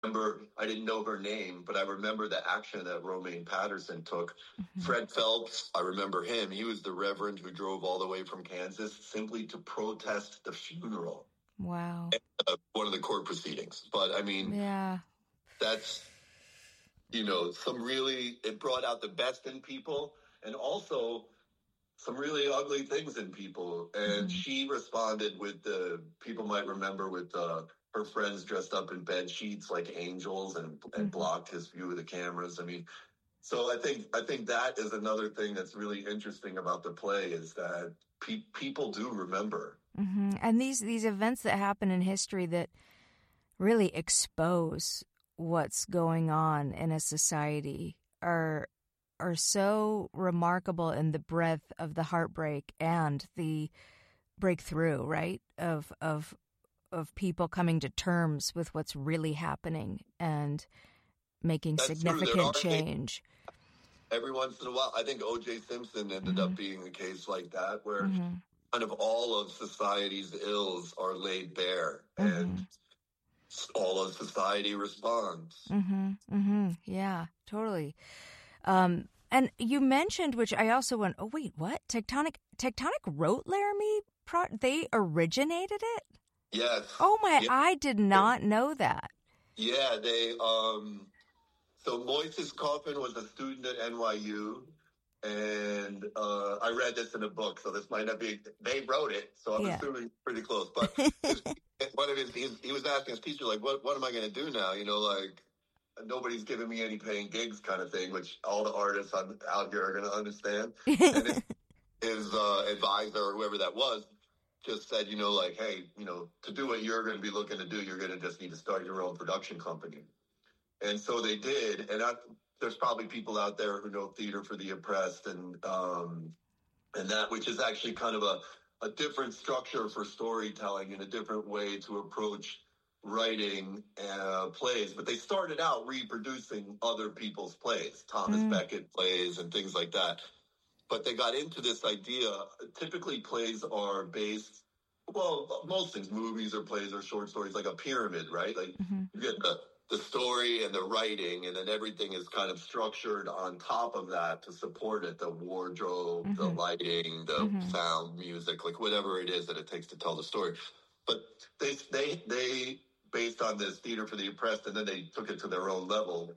remember, I didn't know her name, but I remember the action that Romaine Patterson took. Fred Phelps, I remember him. He was the reverend who drove all the way from Kansas simply to protest the funeral. Wow. One of the court proceedings. But I mean, that's, it brought out the best in people and also some really ugly things in people. And she responded with people might remember with her friends dressed up in bed sheets like angels and blocked his view of the cameras. I mean, so I think that is another thing that's really interesting about the play is that people do remember. And these events that happen in history that really expose what's going on in a society are so remarkable in the breadth of the heartbreak and the breakthrough, right? Of people coming to terms with what's really happening and making significant change. Every once in a while, I think O.J. Simpson ended up being a case like that, where kind of all of society's ills are laid bare, and all of society responds. Yeah, totally. And you mentioned, which I also went, oh wait, what? Tectonic wrote Laramie? They originated it? Yes. Oh my! Yeah. I did not know that. Yeah, they. So Moises Coffin was a student at NYU, and I read this in a book, so this might not be. They wrote it, so I'm assuming pretty close. But he was asking his teacher, like, what am I going to do now? Nobody's giving me any paying gigs, kind of thing, which all the artists out here are going to understand. And his advisor or whoever that was just said, hey, to do what you're going to be looking to do, you're going to just need to start your own production company. And so they did. And there's probably people out there who know Theater for the Oppressed and that, which is actually kind of a different structure for storytelling and a different way to approach writing plays. But they started out reproducing other people's plays, Thomas Becket plays and things like that. But they got into this idea. Typically, plays are based, most things, movies or plays or short stories, like a pyramid, right? Like you get the story and the writing, and then everything is kind of structured on top of that to support it. The wardrobe, the lighting, the sound, music, like whatever it is that it takes to tell the story. But they based on this Theater for the Oppressed, and then they took it to their own level.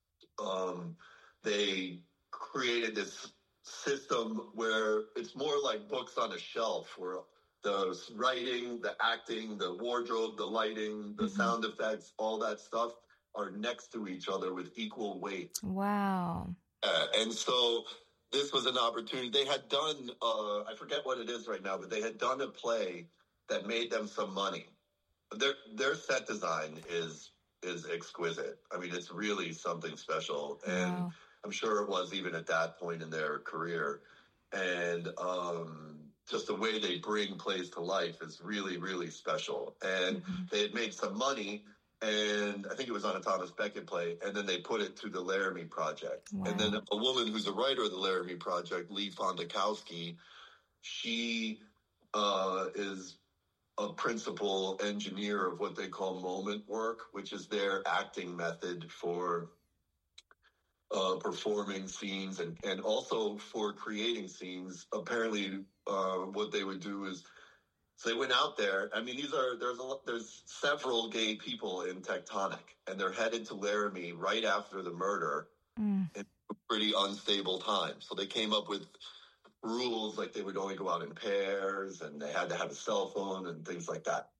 They created this system where it's more like books on a shelf, where the writing, the acting, the wardrobe, the lighting, the sound effects, all that stuff are next to each other with equal weight. Wow. And so this was an opportunity. They had done, I forget what it is right now, but they had done a play that made them some money. Their set design is exquisite. I mean, it's really something special. And I'm sure it was even at that point in their career. And just the way they bring plays to life is really, really special. And they had made some money, and I think it was on a Thomas Becket play, and then they put it to the Laramie Project. Wow. And then a woman who's a writer of the Laramie Project, Lee Fondakowski, she is a principal engineer of what they call moment work, which is their acting method for performing scenes and also for creating scenes. Apparently, what they would do is, so they went out there. I mean, there's several gay people in Tectonic, and they're headed to Laramie right after the murder in a pretty unstable time. So they came up with rules, like they would only go out in pairs, and they had to have a cell phone and things like that.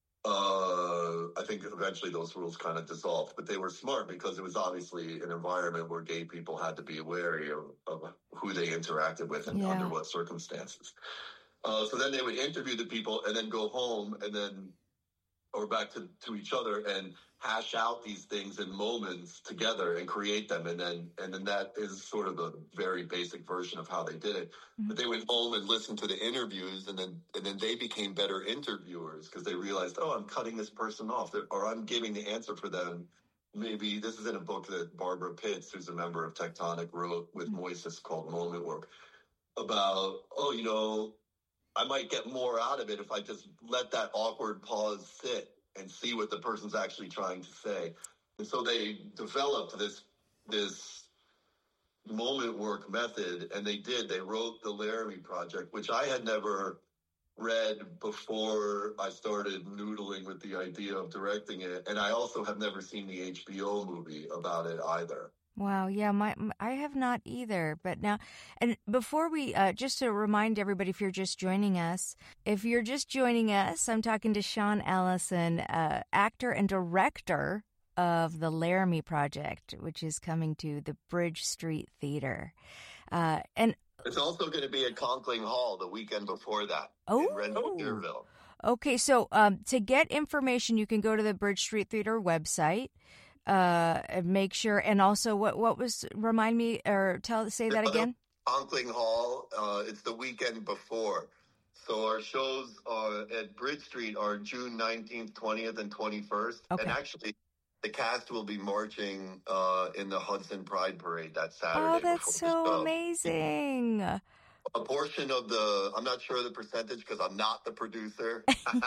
I think eventually those rules kind of dissolved, but they were smart because it was obviously an environment where gay people had to be wary of who they interacted with and under what circumstances. So then they would interview the people and then go home or back to each other and hash out these things in moments together and create them. And then that is sort of a very basic version of how they did it. But they went home and listened to the interviews, and then they became better interviewers because they realized, I'm cutting this person off, or I'm giving the answer for them. Maybe this is in a book that Barbara Pitts, who's a member of Tectonic, wrote with Moises called Moment Work, about, I might get more out of it if I just let that awkward pause sit and see what the person's actually trying to say. And so they developed this moment work method, and they wrote the Laramie Project, which I had never read before I started noodling with the idea of directing it. And I also have never seen the HBO movie about it either. Wow, yeah, I have not either. But now, and before we, just to remind everybody, if you're just joining us, I'm talking to Sean Ellison, actor and director of the Laramie Project, which is coming to the Bridge Street Theater. And it's also going to be at Conkling Hall the weekend before that in Rensselaerville. Okay, so to get information, you can go to the Bridge Street Theater website. Make sure, and also what was, remind me or say that again. Conkling Hall. It's the weekend before. So our shows at Bridge Street are June 19th, 20th, and 21st. Okay. And actually, the cast will be marching in the Hudson Pride Parade that Saturday. Oh, that's so amazing. A portion of I'm not sure of the percentage because I'm not the producer,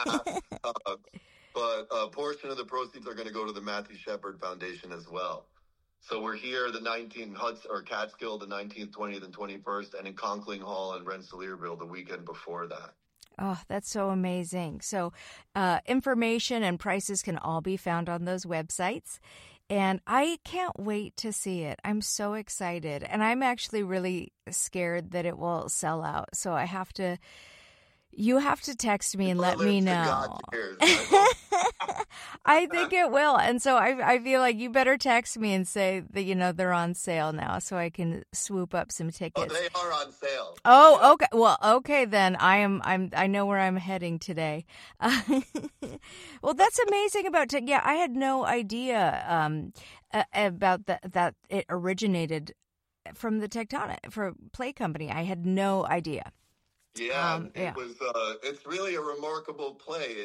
but a portion of the proceeds are going to go to the Matthew Shepard Foundation as well. So we're here the 19th, Catskill the 19th, 20th, and 21st, and in Conkling Hall and Rensselaerville the weekend before that. Oh, that's so amazing. So information and prices can all be found on those websites. And I can't wait to see it. I'm so excited. And I'm actually really scared that it will sell out. So you have to text me and let me know. I think it will. And so I feel like you better text me and say that, they're on sale now so I can swoop up some tickets. Oh, they are on sale. Oh, okay. Well, okay then. I know where I'm heading today. Well, that's amazing I had no idea about that it originated from the Tectonic Play Company. I had no idea. Yeah, it was. It's really a remarkable play.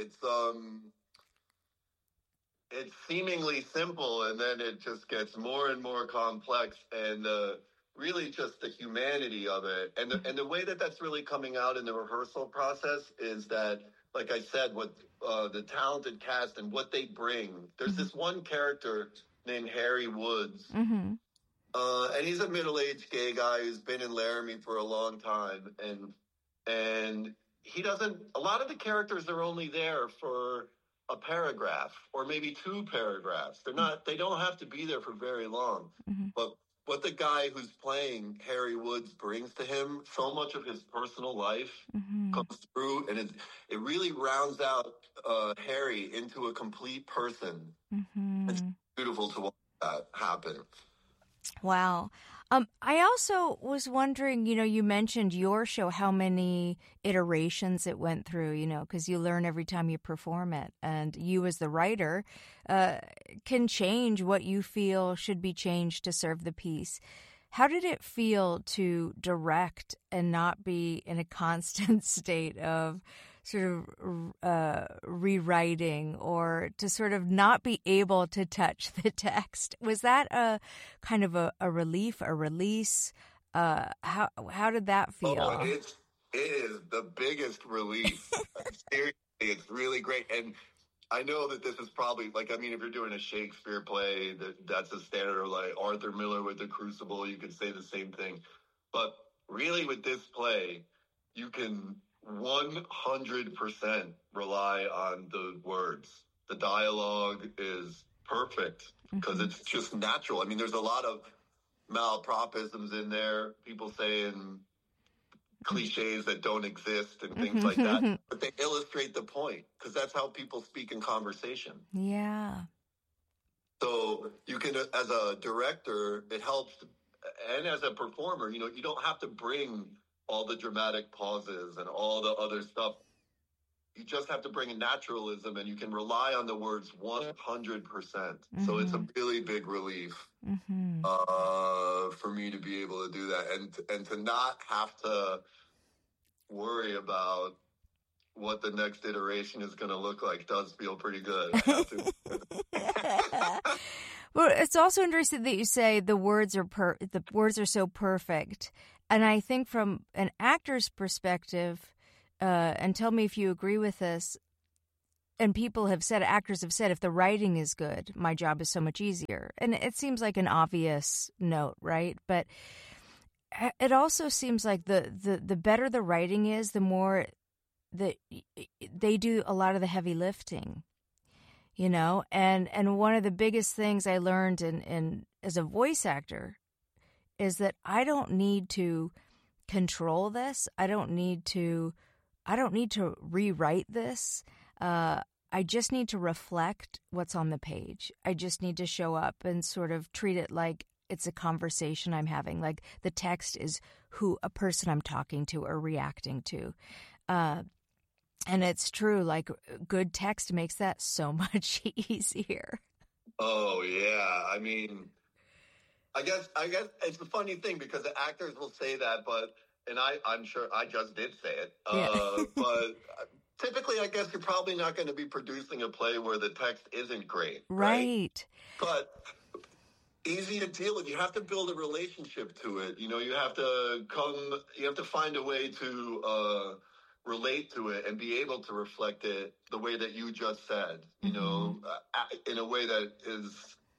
It's seemingly simple, and then it just gets more and more complex, and really just the humanity of it, and the way that's really coming out in the rehearsal process is that, like I said, what the talented cast and what they bring. There's this one character named Harry Woods. Mm-hmm. And he's a middle-aged gay guy who's been in Laramie for a long time, and he doesn't. A lot of the characters are only there for a paragraph or maybe two paragraphs. They don't have to be there for very long. Mm-hmm. But what the guy who's playing Harry Woods brings to him, so much of his personal life comes through, and it really rounds out Harry into a complete person. Mm-hmm. It's beautiful to watch that happen. Wow. I also was wondering, you mentioned your show, how many iterations it went through, because you learn every time you perform it. And you as the writer can change what you feel should be changed to serve the piece. How did it feel to direct and not be in a constant state of sort of rewriting, or to sort of not be able to touch the text? Was that a kind of a relief, a release? How did that feel? Oh, it is the biggest relief. Seriously, it's really great. And I know that this is probably if you're doing a Shakespeare play, that's a standard, or like Arthur Miller with The Crucible, you could say the same thing. But really with this play, you can 100% rely on the words. The dialogue is perfect because it's just natural. There's a lot of malapropisms in there, people saying cliches that don't exist and things like that, but they illustrate the point because that's how people speak in conversation. Yeah. So you can, as a director, it helps, and as a performer, you don't have to bring all the dramatic pauses and all the other stuff. You just have to bring a naturalism, and you can rely on the words 100%. So it's a really big relief for me to be able to do that, and to not have to worry about what the next iteration is going to look like does feel pretty good. I have to. Well, it's also interesting that you say the words are so perfect. And I think from an actor's perspective, and tell me if you agree with this, and people have said, actors have said, if the writing is good, my job is so much easier. And it seems like an obvious note, right? But it also seems like the better the writing is, the more that they do a lot of the heavy lifting, you know? And one of the biggest things I learned in as a voice actor is that I don't need to control this. I don't need to rewrite this. I just need to reflect what's on the page. I just need to show up and sort of treat it like it's a conversation I'm having, like the text is a person I'm talking to or reacting to. And it's true, like good text makes that so much easier. Oh, yeah. I mean, I guess it's a funny thing because the actors will say that, and I'm sure I just did say it. But typically, I guess you're probably not going to be producing a play where the text isn't great. Right. But easy to deal with. You have to build a relationship to it. You know, you have to find a way to relate to it and be able to reflect it the way that you just said, you know, in a way that is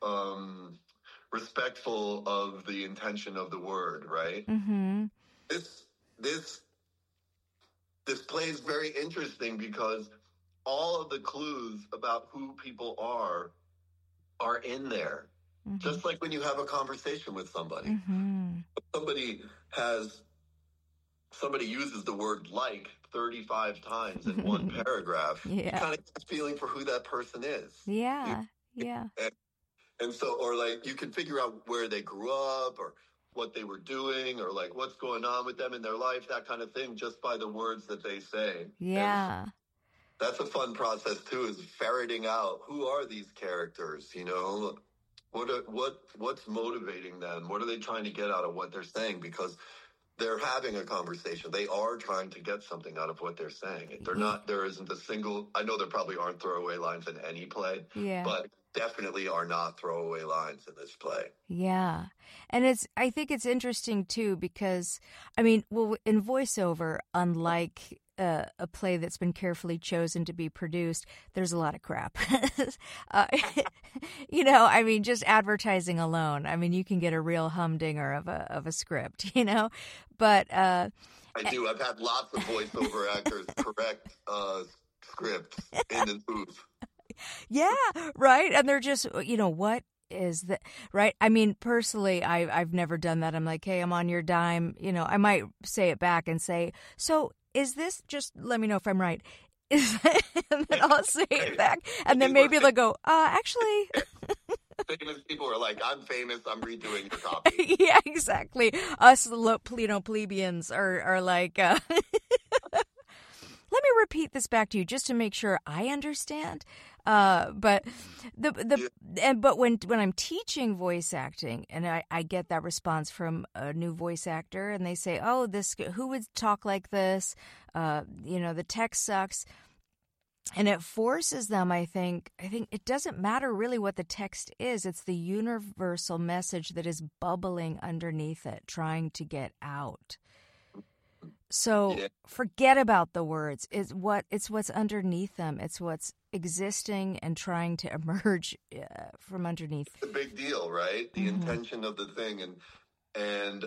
respectful of the intention of the word, right? Mm-hmm. This play is very interesting because all of the clues about who people are in there. Mm-hmm. Just like when you have a conversation with somebody. Mm-hmm. Somebody uses the word like 35 times in one paragraph. Yeah. You kind of get a feeling for who that person is. Yeah. And so, or like you can figure out where they grew up or what they were doing or like what's going on with them in their life, that kind of thing, just by the words that they say. Yeah. And that's a fun process too, is ferreting out who are these characters, you know? What's motivating them? What are they trying to get out of what they're saying? Because they're having a conversation. They are trying to get something out of what they're saying. There isn't a single, I know there probably aren't throwaway lines in any play, but definitely are not throwaway lines in this play. Yeah. And I think it's interesting too, because I mean, well, in voiceover, unlike a play that's been carefully chosen to be produced, there's a lot of crap. You know, I mean, just advertising alone. I mean, you can get a real humdinger of a script, you know, but I do. I've had lots of voiceover actors correct scripts in the booth. Yeah, right. And they're just, you know, what is that, right? I mean, personally, I've never done that. I'm like, hey, I'm on your dime. You know, I might say it back and say, so is this, just let me know if I'm right. And then I'll say it back. And then maybe they'll go, actually. Famous people are like, I'm famous, I'm redoing your copy. Yeah, exactly. Us, plebeians are like, let me repeat this back to you just to make sure I understand. But when I'm teaching voice acting and I get that response from a new voice actor and they say, oh, who would talk like this? You know, the text sucks. And it forces them, I think it doesn't matter really what the text is. It's the universal message that is bubbling underneath it, trying to get out. So forget about the words. It's what's underneath them. It's what's existing and trying to emerge from underneath. It's a big deal, right? The intention of the thing, and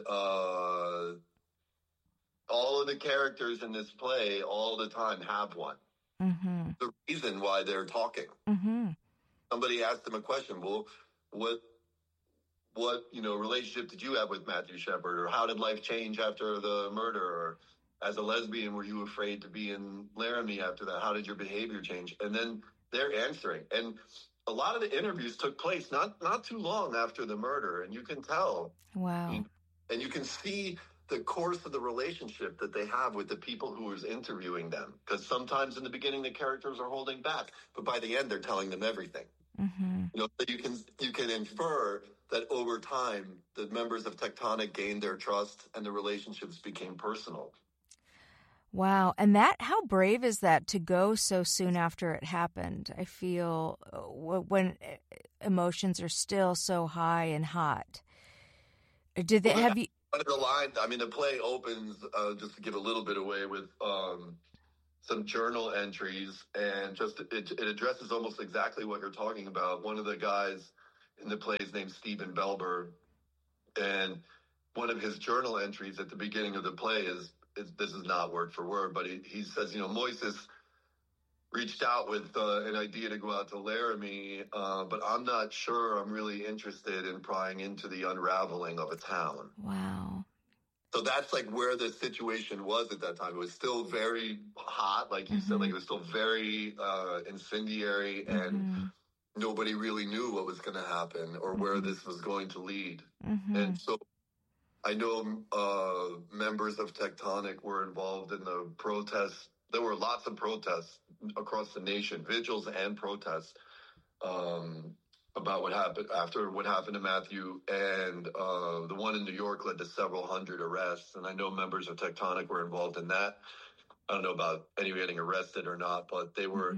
all of the characters in this play all the time have one. Mm-hmm. The reason why they're talking. Mm-hmm. Somebody asked them a question. Well, what relationship did you have with Matthew Shepard, or how did life change after the murder, or as a lesbian, were you afraid to be in Laramie after that? How did your behavior change? And then they're answering. And a lot of the interviews took place not too long after the murder, and you can tell. Wow. And you can see the course of the relationship that they have with the people who was interviewing them. Because sometimes in the beginning, the characters are holding back, but by the end, they're telling them everything. Mm-hmm. You know, so you can infer that over time, the members of Tectonic gained their trust and the relationships became personal. Wow. And how brave is that to go so soon after it happened? I feel when emotions are still so high and hot. Have you... Under the line, I mean, the play opens, just to give a little bit away, with some journal entries, and just it addresses almost exactly what you're talking about. One of the guys in the play is named Stephen Belber, and one of his journal entries at the beginning of the play is this is not word for word, but he says, Moises reached out with an idea to go out to Laramie, but I'm not sure I'm really interested in prying into the unraveling of a town. Wow. So that's like where the situation was at that time. It was still very hot, like you said, like it was still very incendiary, and nobody really knew what was going to happen or where this was going to lead. And so I know members of Tectonic were involved in the protests. There were lots of protests across the nation, vigils and protests, about what happened to Matthew, and the one in New York led to several hundred arrests, and I know members of Tectonic were involved in that. I don't know about anybody getting arrested or not, but they were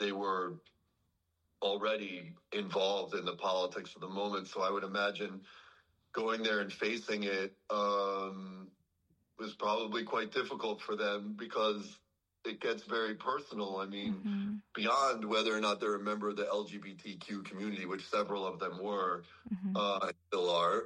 already involved in the politics of the moment. So I would imagine going there and facing it was probably quite difficult for them, because it gets very personal. I mean, beyond whether or not they're a member of the LGBTQ community, which several of them were, still are,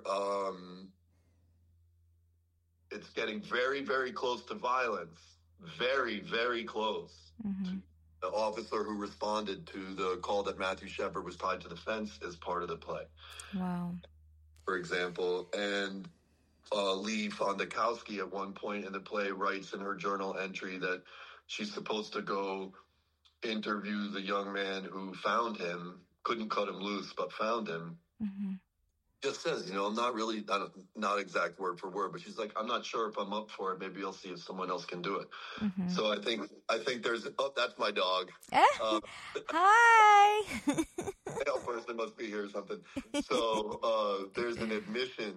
it's getting very, very close to violence. Very, very close. The officer who responded to the call that Matthew Shepard was tied to the fence is part of the play. Wow. For example, and Lee Fondakowski at one point in the play writes in her journal entry that she's supposed to go interview the young man who found him, couldn't cut him loose, but found him. Just says, I'm not really, not exact word for word, but she's like, I'm not sure if I'm up for it. Maybe I'll see if someone else can do it. So I think there's, that's my dog. Hi. Male person must be here or something. So there's an admission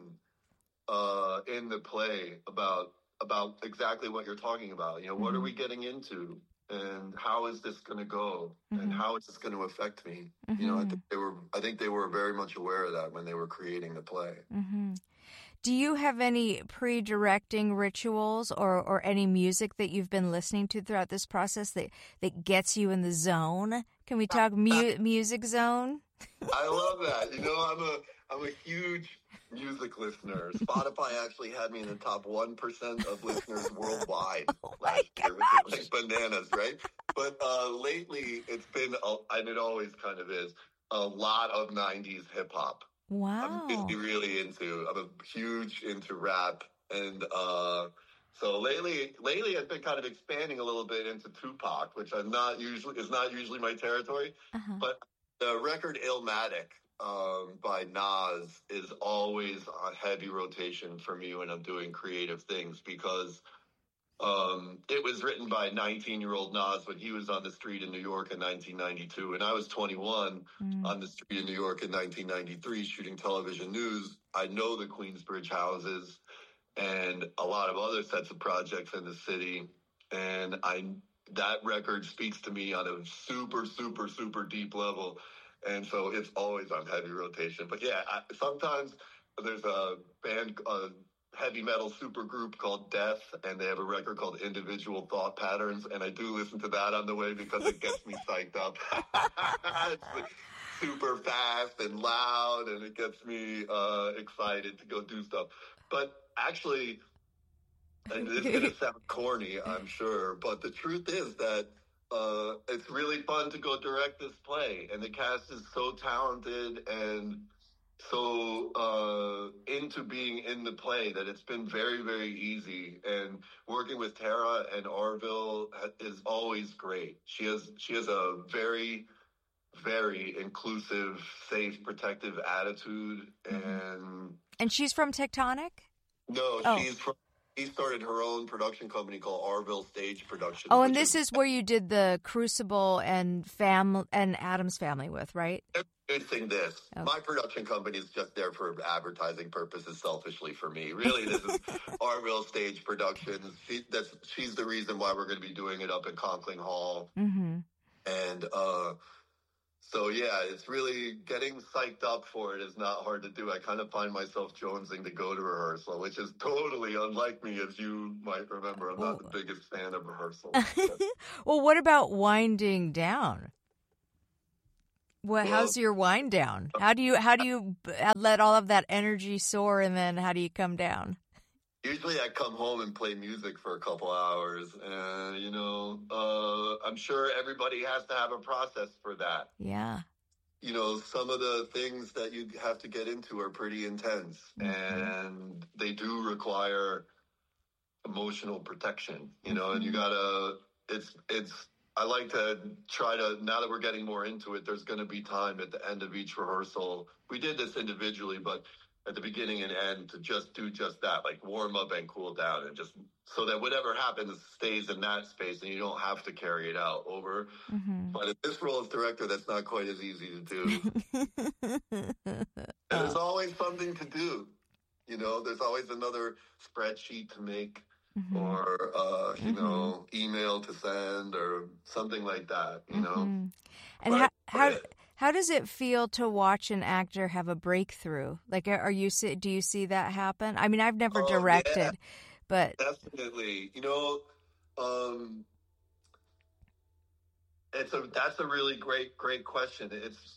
in the play about exactly what you're talking about. What are we getting into, and how is this going to go, and how is this going to affect me? I think they were very much aware of that when they were creating the play. Do you have any pre-directing rituals or any music that you've been listening to throughout this process that gets you in the zone? Can we talk music zone? I love that. I'm a huge music listener. Spotify actually had me in the top 1% of listeners worldwide last year, which is like bananas, right? But lately, it's been, and it always kind of is, a lot of 90s hip hop. Wow. I'm really into rap, and so lately I've been kind of expanding a little bit into Tupac, which is not usually my territory, but the record Illmatic by Nas is always on heavy rotation for me when I'm doing creative things, because it was written by 19-year-old Nas when he was on the street in New York in 1992, and I was 21 on the street in New York in 1993 shooting television news. I know the Queensbridge houses and a lot of other sets of projects in the city, and that record speaks to me on a super, super, super deep level. And so it's always on heavy rotation. But yeah, sometimes there's a band, a heavy metal super group called Death, and they have a record called Individual Thought Patterns, and I do listen to that on the way because it gets me psyched up. It's like super fast and loud, and it gets me excited to go do stuff. But actually, and this is going to sound corny, I'm sure, but the truth is that it's really fun to go direct this play, and the cast is so talented and so into being in the play that it's been very, very easy. And working with Tara and Arville is always great. She has a very, very inclusive, safe, protective attitude, and she's from Tectonic? No, she started her own production company called Arville Stage Productions. Oh, and this is where you did the Crucible and Addams Family with, right? Producing this. Okay. My production company is just there for advertising purposes, selfishly for me. Really, this is Arville Stage Productions. She's the reason why we're going to be doing it up at Conkling Hall. And So yeah, it's really getting psyched up for it is not hard to do. I kind of find myself jonesing to go to rehearsal, which is totally unlike me, as you might remember. I'm not the biggest fan of rehearsal. Well, what about winding down? How's your wind down? How do you let all of that energy soar, and then how do you come down? Usually I come home and play music for a couple hours, and, I'm sure everybody has to have a process for that. Yeah. Some of the things that you have to get into are pretty intense, and they do require emotional protection, and you gotta, I like to try to, now that we're getting more into it, there's going to be time at the end of each rehearsal. We did this individually, but at the beginning and end to just do just that, like warm up and cool down, and just so that whatever happens stays in that space and you don't have to carry it out over. But in this role as director, that's not quite as easy to do. There's always something to do. There's always another spreadsheet to make, or, email to send or something like that, And but, how does it feel to watch an actor have a breakthrough? Like, do you see that happen? I mean, I've never directed, but definitely, that's a really great question.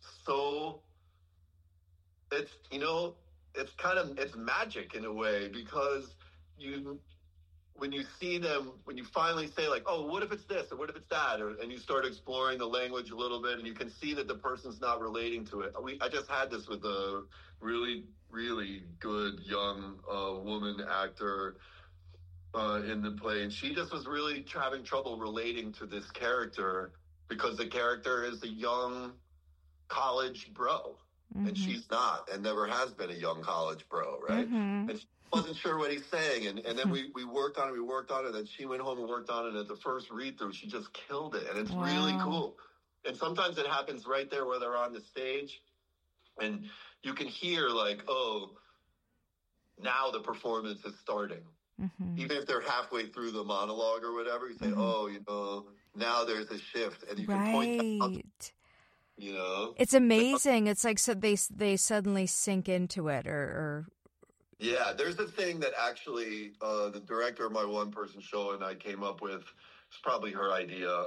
It's magic in a way, because when you see them, when you finally say like, oh, what if it's this or what if it's that, and you start exploring the language a little bit, and you can see that the person's not relating to it. I just had this with a really, really good young woman actor in the play, and she just was really having trouble relating to this character because the character is a young college bro, and she's not, and never has been a young college bro, right? And she wasn't sure what he's saying, and then we worked on it, and then she went home and worked on it, and at the first read-through, she just killed it, and it's really cool. And sometimes it happens right there where they're on the stage, and you can hear like, oh, now the performance is starting. Even if they're halfway through the monologue or whatever, you say, oh, now there's a shift, and you can point out, it's amazing. It's like, so they suddenly sink into it, or yeah, there's a thing that actually the director of my one-person show and I came up with. It's probably her idea.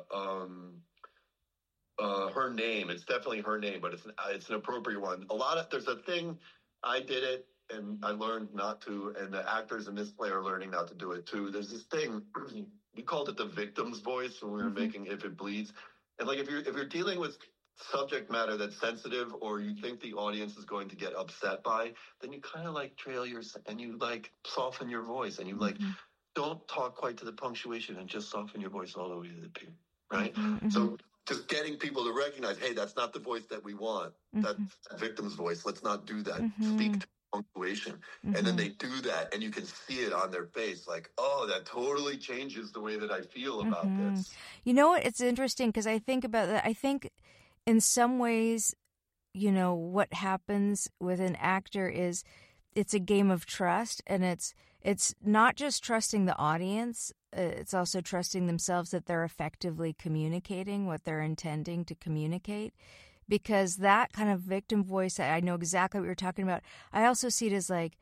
Her name. It's definitely her name, but it's an appropriate one. There's a thing. I did it, and I learned not to, and the actors in this play are learning not to do it too. There's this thing. We called it the victim's voice when we were making If It Bleeds, and like if you're dealing with subject matter that's sensitive, or you think the audience is going to get upset by, then you kind of like and you like soften your voice, and you like don't talk quite to the punctuation, and just soften your voice all the way to the P, right? So just getting people to recognize, hey, that's not the voice that we want. That's the victim's voice. Let's not do that. Speak to punctuation. And then they do that, and you can see it on their face, like, oh, that totally changes the way that I feel about this. You know what? It's interesting, because I think about that. I think in some ways, what happens with an actor is it's a game of trust, and it's not just trusting the audience, it's also trusting themselves that they're effectively communicating what they're intending to communicate. Because that kind of victim voice, I know exactly what you're talking about. I also see it as like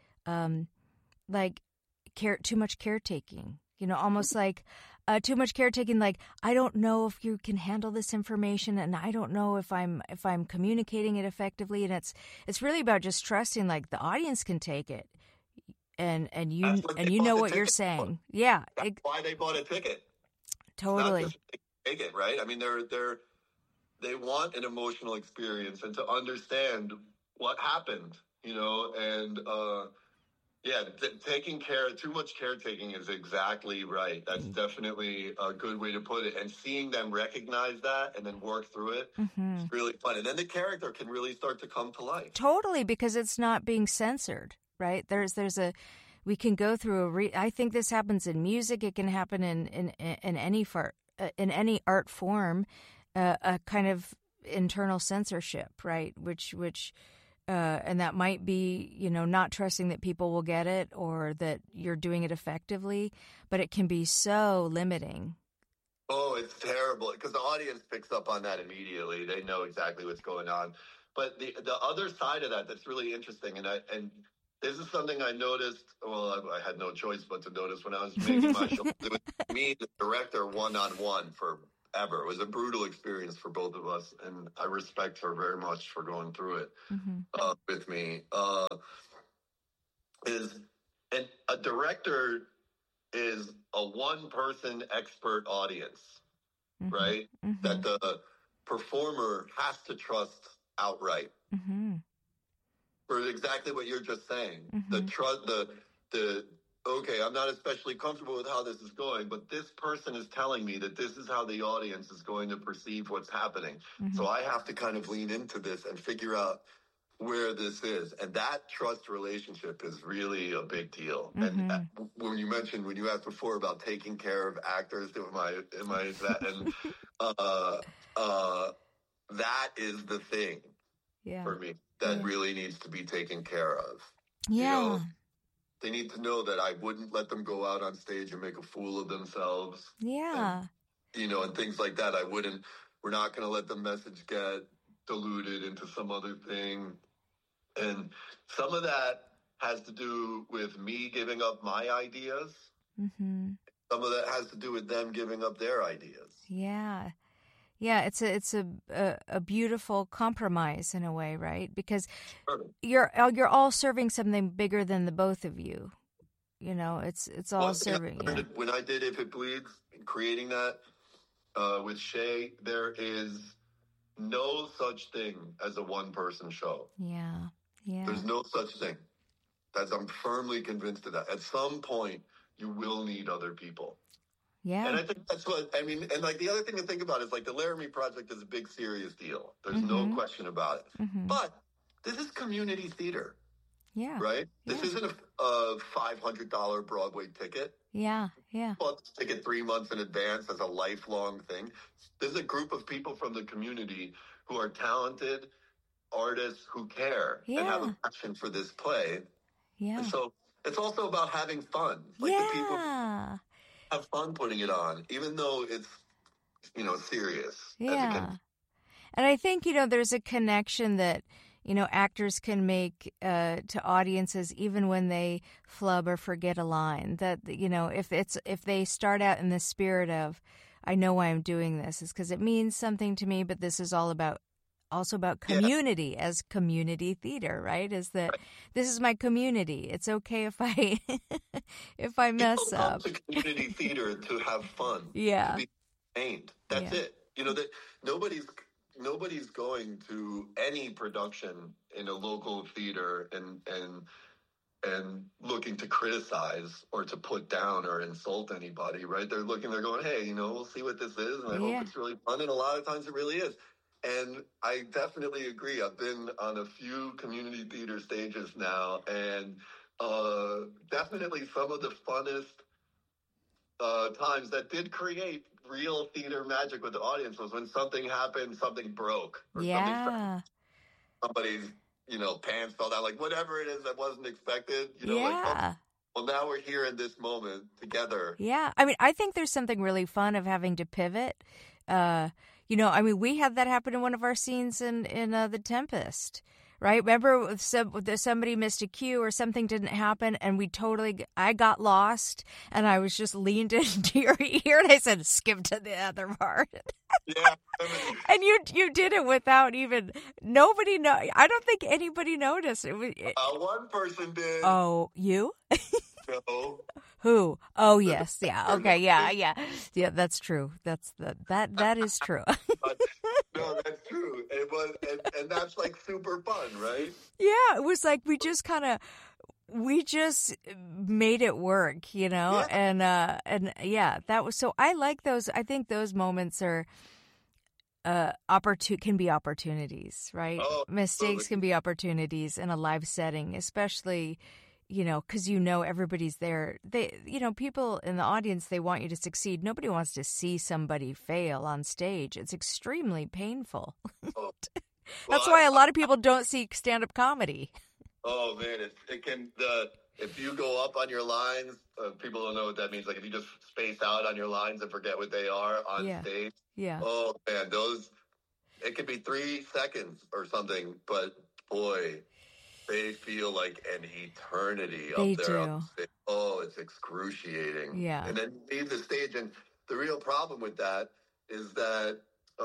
too much caretaking, almost like too much caretaking. Like, I don't know if you can handle this information, and I don't know if I'm communicating it effectively. And it's really about just trusting, like, the audience can take it, and you know what you're saying. Yeah, that's why they bought a ticket. Totally. It's not just take it, right? I mean, they want an emotional experience and to understand what happened, and taking care, too much caretaking is exactly right. That's definitely a good way to put it. And seeing them recognize that and then work through it, it's really fun. And then the character can really start to come to life. Totally, because it's not being censored, right? We can go through I think this happens in music. It can happen in any art form. A kind of internal censorship, right? Which and that might be, not trusting that people will get it or that you're doing it effectively, but it can be so limiting. Oh, it's terrible because the audience picks up on that immediately. They know exactly what's going on. But the other side of that that's really interesting, and this is something I noticed. Well, I had no choice but to notice when I was making my show. It was me, the director, one-on-one forever. It was a brutal experience for both of us, and I respect her very much for going through it with me. And a director is a one-person expert audience, right? That the performer has to outright for exactly what you're just saying. Okay, I'm not especially comfortable with how this is going, but this person is telling me that this is how the audience is going to perceive what's happening. So I have to kind of lean into this and figure out where this is. And that trust relationship is really a big deal. And when you asked before about taking care of actors, that is the thing for me that really needs to be taken care of. Yeah. You know, they need to know that I wouldn't let them go out on stage and make a fool of themselves. Yeah. And things like that. We're not going to let the message get diluted into some other thing. And some of that has to do with me giving up my ideas. Some of that has to do with them giving up their ideas. Yeah. Yeah, it's a beautiful compromise in a way, right? Because you're all serving something bigger than the both of you. You know, it's all serving. Yeah. When I did If It Bleeds, creating that with Shay, there is no such thing as a one-person show. Yeah. There's no such thing. I'm firmly convinced of that. At some point, you will need other people. Yeah. And I think that's and like the other thing to think about is like the Laramie Project is a big, serious deal. There's no question about it. But this is community theater. Yeah. Right? This isn't a $500 Broadway ticket. Yeah. Well, ticket 3 months in advance as a lifelong thing. There's a group of people from the community who are talented artists who care and have a passion for this play. Yeah. And so it's also about having fun. Like the people have fun putting it on, even though it's, serious. Yeah. And I think, there's a connection that, actors can make to audiences even when they flub or forget a line. That, if they start out in the spirit of, I know why I'm doing this, is because it means something to me, but this is also about community as community theater, right? Is that this is my community. It's okay if I mess up. People come to community theater to have fun. Yeah. To be entertained. That's it. That nobody's going to any production in a local theater and looking to criticize or to put down or insult anybody, right? They're going, hey, we'll see what this is, and I hope it's really fun. And a lot of times it really is. And I definitely agree. I've been on a few community theater stages now, and definitely some of the funnest times that did create real theater magic with the audience was when something happened, something broke, or somebody's pants fell down, like whatever it is that wasn't expected. Well, now we're here in this moment together. Yeah, I think there's something really fun of having to pivot. We had that happen in one of our scenes in The Tempest, right? Remember somebody missed a cue or something didn't happen, and I got lost, and I was just leaned into your ear, and I said, skip to the other part. Yeah. And you did it without even, nobody know. I don't think anybody noticed. One person did. Oh, you? No. Who? Oh, yes. Yeah. Okay. Yeah. Yeah. That's true. That is true. No, that's true. It was, and that's like super fun, right? Yeah. It was like we just made it work, and that was, so I like those. I think those moments are, can be opportunities, right? Oh, mistakes can be opportunities in a live setting, especially, because everybody's there. They, people in the audience, they want you to succeed. Nobody wants to see somebody fail on stage. It's extremely painful. That's why a lot of people don't see stand-up comedy. Oh man, If you go up on your lines, people don't know what that means. Like if you just space out on your lines and forget what they are on stage. Yeah. Oh man, it could be 3 seconds or something, but boy, they feel like an eternity up there. Oh, it's excruciating. Yeah. And then you leave the stage, and the real problem with that is that,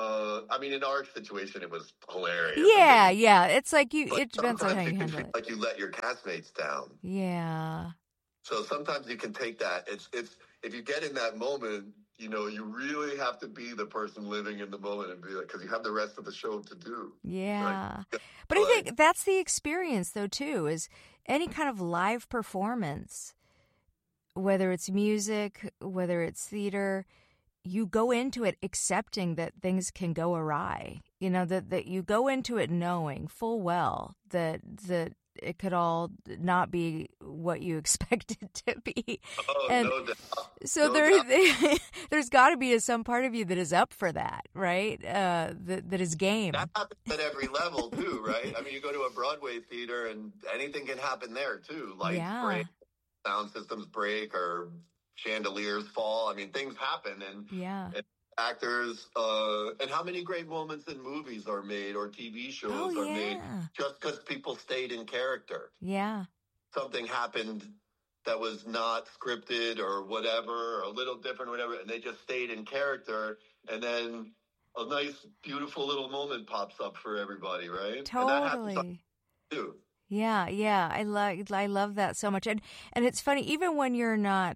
in our situation, it was hilarious. Yeah. It's like it depends on how you handle it. Like you let your castmates down. Yeah. So sometimes you can take that. It's if you get in that moment, you really have to be the person living in the moment and be like, because you have the rest of the show to do. Yeah. But I think that's the experience, though, too, is any kind of live performance, whether it's music, whether it's theater, you go into it accepting that things can go awry. That you go into it knowing full well that it could all not be what you expect it to be. Oh, no doubt. So there's got to be some part of you that is up for that, right? That is game. That happens at every level, too, right? You go to a Broadway theater and anything can happen there, too. Like break, sound systems break, or chandeliers fall. Things happen. And actors, and how many great moments in movies are made or TV shows are made just because people stayed in character. Yeah. Something happened that was not scripted or whatever, or a little different, whatever, and they just stayed in character, and then a nice, beautiful little moment pops up for everybody, right? Totally. And that happens too. Yeah. I love that so much. And it's funny, even when you're not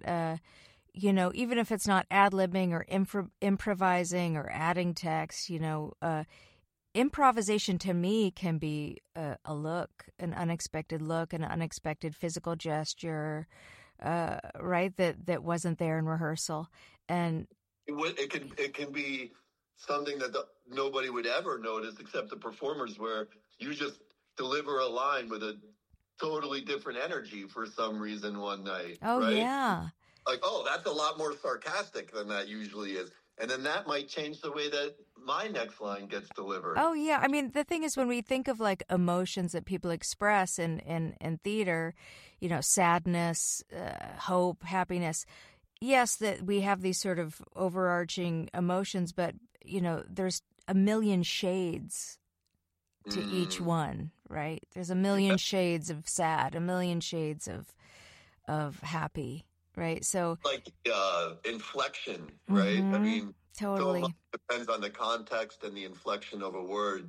even if it's not ad-libbing or improvising or adding text, improvisation to me can be a look, an unexpected look, an unexpected physical gesture, right? That wasn't there in rehearsal, and it can be something that nobody would ever notice except the performers, where you just deliver a line with a totally different energy for some reason one night. Oh, right? Yeah. Like, that's a lot more sarcastic than that usually is. And then that might change the way that my next line gets delivered. Oh, yeah. The thing is, when we think of like emotions that people express in theater, sadness, hope, happiness, yes, that we have these sort of overarching emotions, but, there's a million shades to each one, right? There's a million shades of sad, a million shades of happy. Right, so like inflection, right? Totally. So much depends on the context and the inflection of a word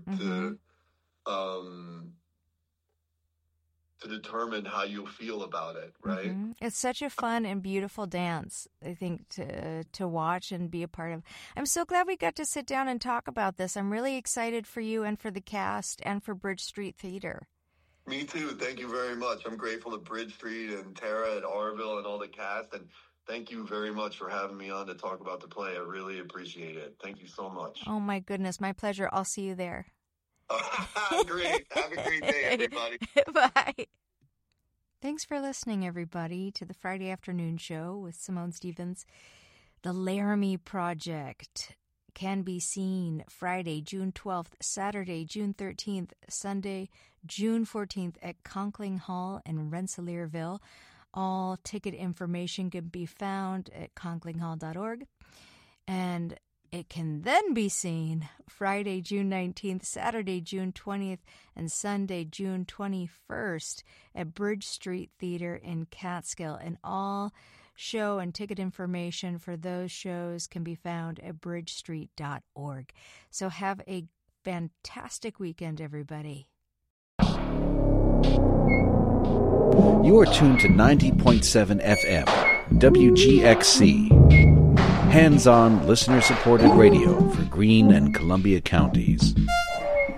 to determine how you feel about it, right? It's such a fun and beautiful dance, I think, to watch and be a part of. I'm so glad we got to sit down and talk about this. I'm really excited for you and for the cast and for Bridge Street Theater. Me too. Thank you very much. I'm grateful to Bridge Street and Tara at Orville and all the cast. And thank you very much for having me on to talk about the play. I really appreciate it. Thank you so much. Oh, my goodness. My pleasure. I'll see you there. Great. Have a great day, everybody. Bye. Thanks for listening, everybody, to the Friday Afternoon Show with Simone Stevens. The Laramie Project can be seen Friday, June 12th, Saturday, June 13th, Sunday, June 14th at Conkling Hall in Rensselaerville. All ticket information can be found at conklinghall.org. And it can then be seen Friday, June 19th, Saturday, June 20th, and Sunday, June 21st at Bridge Street Theater in Catskill. And all show and ticket information for those shows can be found at bridgestreet.org. So have a fantastic weekend, everybody. You are tuned to 90.7 FM, WGXC. Hands-on, listener-supported radio for Greene and Columbia counties.